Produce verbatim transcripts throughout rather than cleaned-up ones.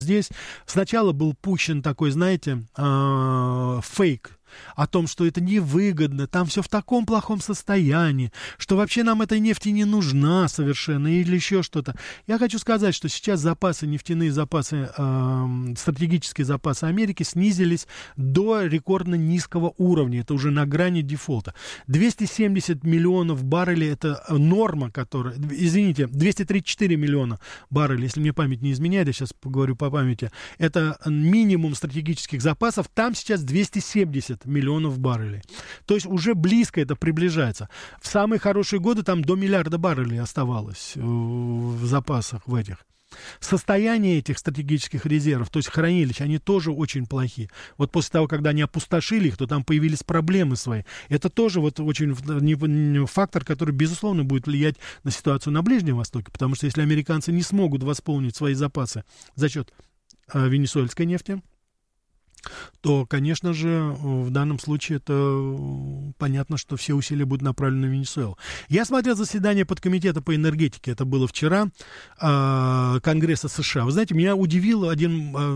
Здесь сначала был пущен такой, знаете, фейк о том, что это невыгодно, там все в таком плохом состоянии, что вообще нам этой нефти не нужна совершенно или еще что-то. Я хочу сказать, что сейчас запасы, нефтяные запасы, э, стратегические запасы Америки снизились до рекордно низкого уровня. Это уже на грани дефолта. двести семьдесят миллионов баррелей – это норма, которая... Извините, двести тридцать четыре миллиона баррелей, если мне память не изменяет, я сейчас поговорю по памяти. Это минимум стратегических запасов. Там сейчас двести семьдесят миллионов баррелей. То есть уже близко это приближается. В самые хорошие годы там до миллиарда баррелей оставалось в запасах в этих. Состояние этих стратегических резервов, то есть хранилищ, они тоже очень плохи. Вот после того, когда они опустошили их, то там появились проблемы свои. Это тоже вот очень фактор, который, безусловно, будет влиять на ситуацию на Ближнем Востоке, потому что если американцы не смогут восполнить свои запасы за счет э, венесуэльской нефти, то, конечно же, в данном случае это понятно, что все усилия будут направлены на Венесуэлу. Я смотрел заседание подкомитета по энергетике, это было вчера, э, Конгресса США. Вы знаете, меня удивил один, э,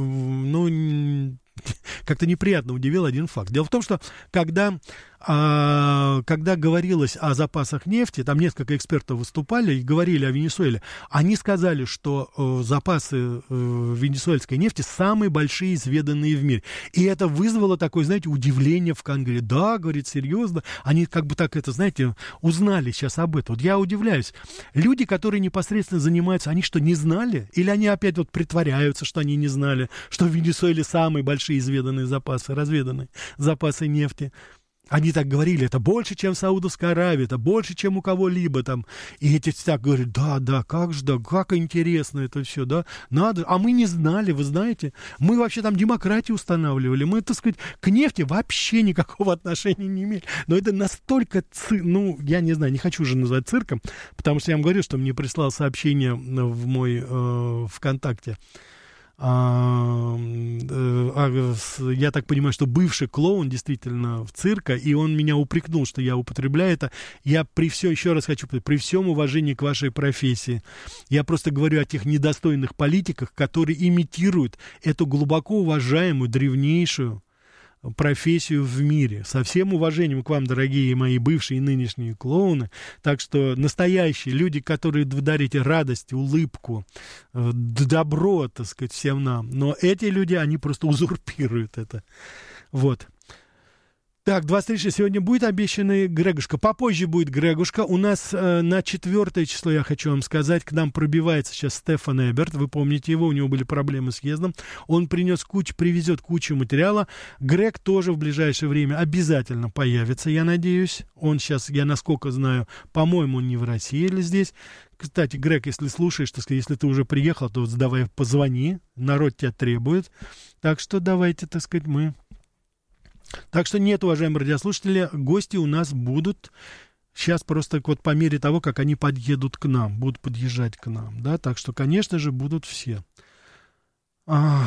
ну, как-то неприятно удивил один факт. Дело в том, что когда... А, когда говорилось о запасах нефти, там несколько экспертов выступали и говорили о Венесуэле, они сказали, что э, запасы э, венесуэльской нефти самые большие, изведанные в мире. И это вызвало такое, знаете, удивление в Конгрессе. Да, говорит, серьезно. Они как бы так это, знаете, узнали сейчас об этом. Вот я удивляюсь. Люди, которые непосредственно занимаются, они что, не знали? Или они опять вот притворяются, что они не знали, что в Венесуэле самые большие изведанные запасы, разведанные запасы нефти? Они так говорили, это больше, чем в Саудовской Аравии, это больше, чем у кого-либо там. И эти так говорят, да, да, как же, да, как интересно это все, да, надо. А мы не знали, вы знаете, мы вообще там демократию устанавливали, мы, так сказать, к нефти вообще никакого отношения не имели. Но это настолько, ци... ну, я не знаю, не хочу уже назвать цирком, потому что я вам говорю, что мне прислал сообщение в мой э, ВКонтакте. А, а, я так понимаю, что бывший клоун действительно в цирке, и он меня упрекнул, что я употребляю это. Я при всем, еще раз хочу сказать, при всем уважении к вашей профессии, я просто говорю о тех недостойных политиках, которые имитируют эту глубоко уважаемую, древнейшую профессию в мире. Со всем уважением к вам, дорогие мои бывшие и нынешние клоуны. Так что настоящие люди, которые вы дарите радость, улыбку, добро, так сказать, всем нам. Но эти люди, они просто узурпируют это. Вот. Так, двадцать три шесть. Сегодня будет обещанный Грегушка. Попозже будет Грегушка. У нас э, на четвертое число, я хочу вам сказать, к нам пробивается сейчас Стефан Эберт. Вы помните его, у него были проблемы с въездом. Он принес кучу, привезет кучу материала. Грег тоже в ближайшее время обязательно появится, я надеюсь. Он сейчас, я насколько знаю, по-моему, он не в России или здесь. Кстати, Грег, если слушаешь, так сказать, если ты уже приехал, то давай позвони. Народ тебя требует. Так что давайте, так сказать, мы... Так что нет, уважаемые радиослушатели, гости у нас будут сейчас просто вот по мере того, как они подъедут к нам, будут подъезжать к нам, да, так что, конечно же, будут все. А...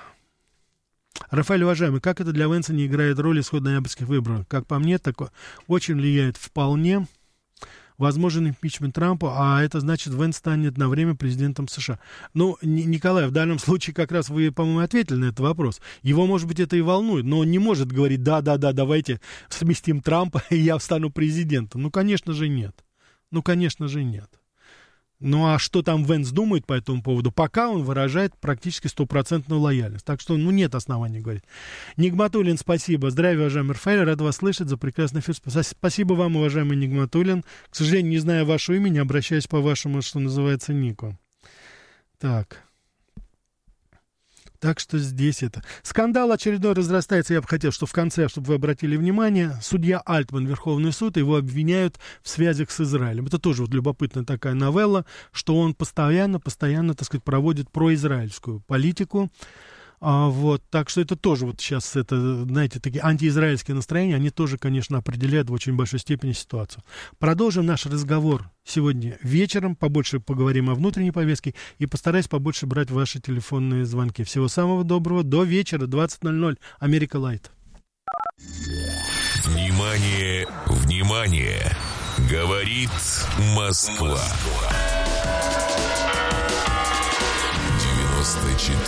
Рафаэль, уважаемый, как это для Венса не играет роли исход ноябрьских выборов? Как по мне, так очень влияет вполне. Возможен импичмент Трампа, а это значит, Венс станет на время президентом США. Ну, Николай, в данном случае как раз вы, по-моему, ответили на этот вопрос. Его, может быть, это и волнует, но он не может говорить, да-да-да, давайте сместим Трампа, и я стану президентом. Ну, конечно же, нет. Ну, конечно же, нет. Ну, а что там Венс думает по этому поводу? Пока он выражает практически стопроцентную лояльность. Так что, ну, нет оснований говорить. Нигматуллин, спасибо. Здравия, уважаемый Рафаэль. Рад вас слышать за прекрасный эфир. Спасибо вам, уважаемый Нигматуллин. К сожалению, не знаю вашего имени, обращаюсь по вашему, что называется, нику. Так. Так что здесь это. Скандал очередной разрастается. Я бы хотел, что в конце, чтобы вы обратили внимание, судья Альтман, Верховный суд, его обвиняют в связях с Израилем. Это тоже вот любопытная такая новелла, что он постоянно, постоянно, так сказать, проводит произраильскую политику. А, вот, так что это тоже вот сейчас, это, знаете, такие антиизраильские настроения, они тоже, конечно, определяют в очень большой степени ситуацию. Продолжим наш разговор сегодня вечером, побольше поговорим о внутренней повестке и постараюсь побольше брать ваши телефонные звонки. Всего самого доброго, до вечера, двадцать ноль ноль, Америка Лайт. Внимание, внимание, говорит Москва. девяносто четыре